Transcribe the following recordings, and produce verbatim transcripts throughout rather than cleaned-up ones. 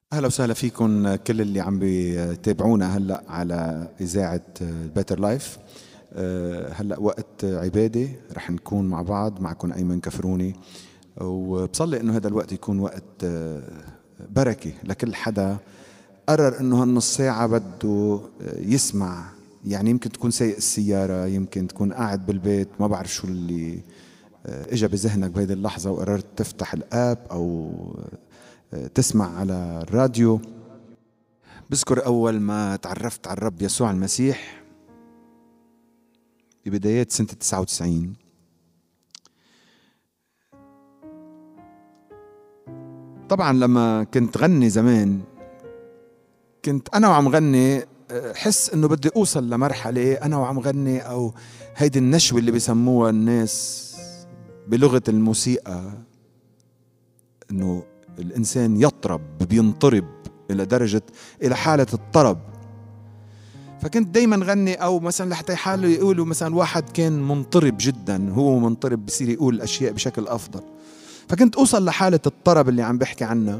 أهلا وسهلا فيكم كل اللي عم بيتابعونا هلأ على إذاعة بيتر لايف. هلأ وقت عبادة رح نكون مع بعض، معكم أيمن كفروني، وبصلي إنه هذا الوقت يكون وقت بركة لكل حدا قرر إنه هالنص ساعة بده يسمع. يعني يمكن تكون سايق السيارة، يمكن تكون قاعد بالبيت، ما بعرف شو اللي إجا بذهنك بهذه اللحظة وقررت تفتح الآب أو تسمع على الراديو. بذكر أول ما تعرفت على الرب يسوع المسيح ببدايات سنة تسعة وتسعين. طبعا لما كنت غني زمان كنت أنا وعم غني حس إنه بدي أوصل لمرحلة أنا وعم غني، أو هيدي النشوة اللي بيسموها الناس بلغة الموسيقى إنه الإنسان يطرب، بينطرب إلى درجة إلى حالة الطرب. فكنت دايما غني، أو مثلا لحتى حاله يقولوا مثلا واحد كان منطرب جدا، هو منطرب بصير يقول الأشياء بشكل أفضل. فكنت أوصل لحالة الطرب اللي عم بحكي عنها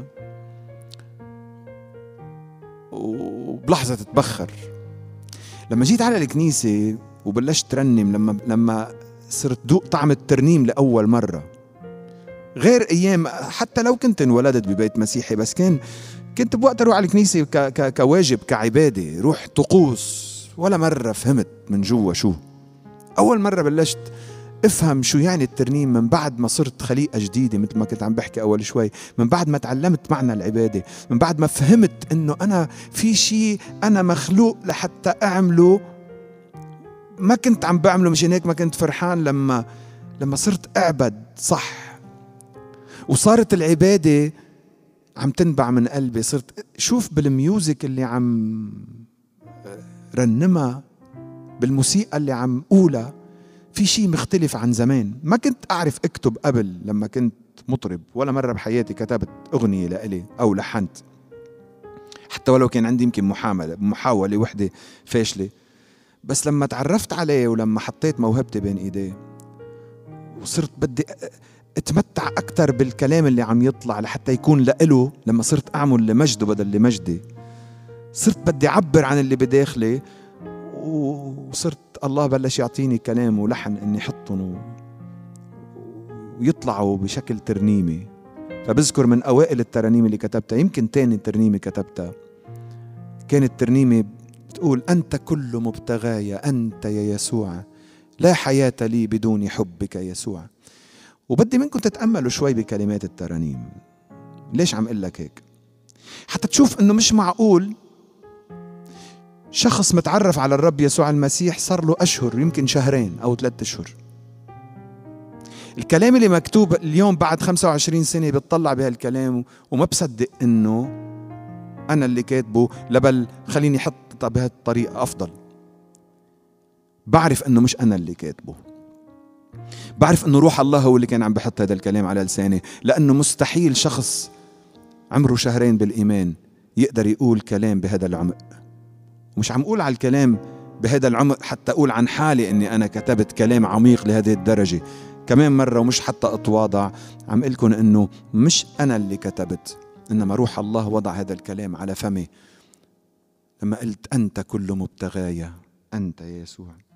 وبلحظة تتبخر. لما جيت على الكنيسة وبلشت ترنم، لما لما صرت دوق طعم الترنيم لأول مرة، غير أيام حتى لو كنت انولدت ببيت مسيحي، بس كان كنت بوقت أروح على الكنيسة ك ك كواجب كعبادة، روح طقوس. ولا مرة فهمت من جوا شو. أول مرة بلشت افهم شو يعني الترنيم من بعد ما صرت خليقة جديدة، مثل ما كنت عم بحكي أول شوي، من بعد ما تعلمت معنى العبادة، من بعد ما فهمت إنه أنا في شيء أنا مخلوق لحتى أعمله، ما كنت عم بعمله مشان هيك ما كنت فرحان. لما لما صرت أعبد صح وصارت العبادة عم تنبع من قلبي، صرت شوف بالميوزك اللي عم رنمها، بالموسيقى اللي عم قولها، في شيء مختلف عن زمان. ما كنت أعرف أكتب قبل لما كنت مطرب، ولا مرة بحياتي كتبت أغنية لإلي أو لحنت، حتى ولو كان عندي يمكن محاولة محاولة وحدة فاشلة. بس لما تعرفت عليه ولما حطيت موهبتي بين إيديه وصرت بدي اتمتع أكتر بالكلام اللي عم يطلع لحتى يكون لإله، لما صرت أعمل لمجده بدل لمجدي، صرت بدي أعبر عن اللي بداخلي، وصرت الله بلش يعطيني كلام ولحن إني حطهم ويطلعوا بشكل ترنيمي. فبذكر من أوائل الترانيم اللي كتبتها، يمكن تاني ترنيمة كتبتها، كانت ترنيمة بتقول: أنت كل مبتغاي أنت يا يسوع، لا حياة لي بدون حبك يسوع. وبدي منكم تتأملوا شوي بكلمات الترانيم. ليش عم قل لك هيك؟ حتى تشوف إنه مش معقول شخص متعرف على الرب يسوع المسيح صار له أشهر، يمكن شهرين أو ثلاثة أشهر، الكلام اللي مكتوب اليوم بعد خمسة وعشرين سنة بتطلع بهالكلام وما بصدق إنه أنا اللي كاتبه، لبل خليني حطها بهالطريقة أفضل. بعرف إنه مش أنا اللي كاتبه، بعرف إنه روح الله هو اللي كان عم بحط هذا الكلام على لساني، لأنه مستحيل شخص عمره شهرين بالإيمان يقدر يقول كلام بهذا العمق. ومش عم أقول على الكلام بهذا العمق حتى أقول عن حالي إني أنا كتبت كلام عميق لهذه الدرجة كمان مرة، ومش حتى أتواضع. عم قلكن إنه مش أنا اللي كتبت، إنما روح الله وضع هذا الكلام على فمي لما قلت: أنت كل مبتغايا أنت يا يسوع.